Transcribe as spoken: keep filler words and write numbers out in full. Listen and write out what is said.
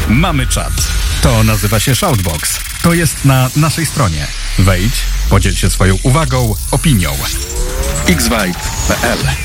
Mamy czat. To nazywa się Shoutbox. To jest na naszej stronie. Wejdź, podziel się swoją uwagą, opinią. x vibe kropka p l